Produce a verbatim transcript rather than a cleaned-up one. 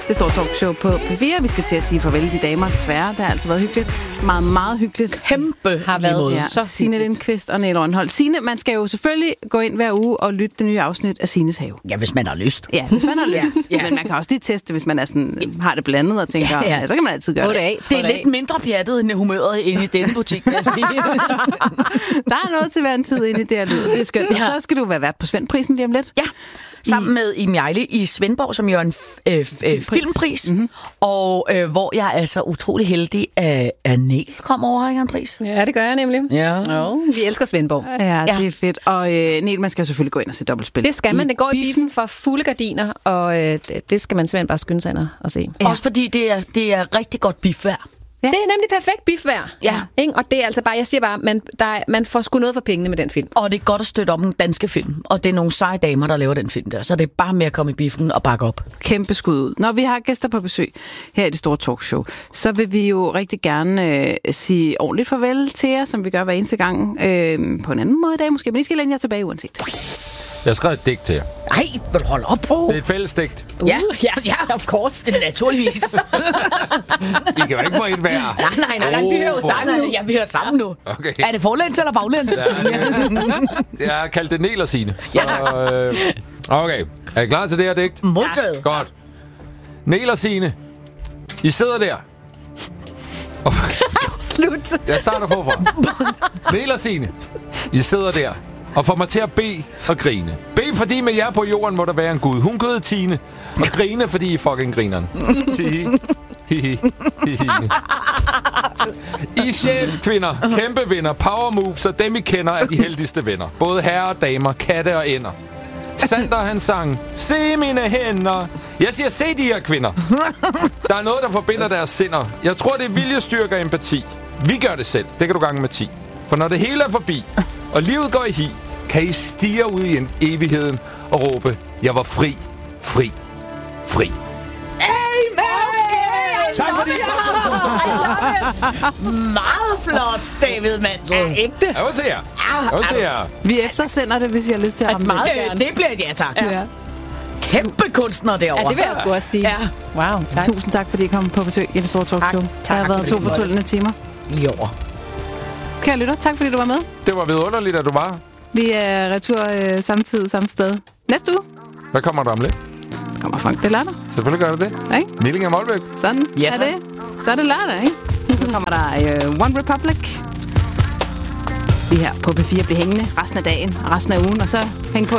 Det står talkshow på P fire. Vi skal til at sige farvel de damer, desværre. Det har altså været hyggeligt. Meget, meget hyggeligt. Kæmpe har været ja, så Signe Lindqvist og Niels Rønholt. Signe, man skal jo selvfølgelig gå ind hver uge og lytte det nye afsnit af Signes Have. Ja, hvis man har lyst. Ja, hvis man har lyst. Ja. Men man kan også lige teste, hvis man er sådan, har det blandet og tænker, ja, ja. så kan man altid gøre det. Af, det er lidt af. mindre pjattet end humøret inde i denne butik, kan jeg sige. Der er noget til hver en tid inde i det her lyd. Det er skønt. Ja. Så skal du være vært på Svendprisen lige om lidt. Ja. Sammen med Iben Hjejle i Svendborg, som jo er en f- øh, f- øh, filmpris. Mm-hmm. Og øh, hvor jeg er så utrolig heldig, at, at Niel kom over, ikke Andries? Ja, det gør jeg nemlig. Ja. Oh, vi elsker Svendborg. Ja, ja, det er fedt. Og øh, Niel, man skal selvfølgelig gå ind og se dobbeltspil. Det skal man. Det går i biffen for fulde gardiner, og øh, det skal man simpelthen bare skynde sig ind og se. Ja. Også fordi det er, det er rigtig godt bifvær. Ja. Det er nemlig perfekt bifvær. Ja. Ikke? Og det er altså bare, jeg siger bare, man, der er, man får sgu noget for pengene med den film. Og det er godt at støtte om den danske film. Og det er nogle seje damer, der laver den film der. Så det er bare med at komme i biffen og bakke op. Kæmpe skud ud. Når vi har gæster på besøg her i det store talkshow, så vil vi jo rigtig gerne øh, sige ordentligt farvel til jer, som vi gør hver eneste gang. Øh, på en anden måde i dag måske, men I skal læne jer tilbage uanset. Jeg har skrevet et digt til jer. Ej, vil du holde op på? Det er et fælles digt. Uh, ja, ja, ja, of course. Det er naturligvis. I kan jo ikke få et hver. Nej, nej, nej, nej. Vi hører jo sammen nu. Ja, vi hører sammen nu. Okay. Er det forlæns eller baglæns? Ja. Jeg har kaldt det Niel og Signe. Ja, tak. Så, øh, okay, er I klar til det her digt? Modtaget. Godt. Niel og Signe, I sidder der. Slut. Jeg starter forfra. Niel og Signe, I sidder der og får mig til at bede og grine. Bed, fordi med jer på jorden må der være en Gud. Hun gød Tine. Og grine, fordi I fucking grineren. Tihi. Hihi. Hihi. I chefkvinder, kæmpe vinder, power moves og dem I kender er de heldigste venner. Både herrer og damer, katte og ender. Sander han sang, se mine hænder. Jeg siger, se de her kvinder. Der er noget, der forbinder deres sinder. Jeg tror, det er viljestyrke og empati. Vi gør det selv. Det kan du gange med ti. For når det hele er forbi, og livet går i hi, kan I stige ud i en evigheden og råbe, jeg var fri, fri, fri. Amen! Tak for det. Meget flot, David Mandel. Ja, ægte. Jeg vil se jer. Jeg vil se jer. Vi eftersender det, hvis I har lyst til at ramme meget det. gerne. Det bliver et ja, tak. Ja. Kæmpe kunstner derovre. Ja, det vil jeg sgu også sige. Ja. Wow, tak. Tusind tak, fordi I kom på besøg i det store talkshow. Tak. Det har Tak, været fordi to du måtte. fortryllende timer. Lige over. Kære lytter, tak fordi du var med. Det var vidunderligt, at du var. Vi er retur øh, samtidig, samme sted. Næste uge Hvad kommer der om lidt? kommer Frank det lørdag. Selvfølgelig gør det det. Ikke? Milling af Molbæk. Sådan Ja, er tak. det. Så er det lørdag, ikke? Så kommer der øh, One Republic. Vi her på P fire bliver hængende resten af dagen og resten af ugen, og så hæng på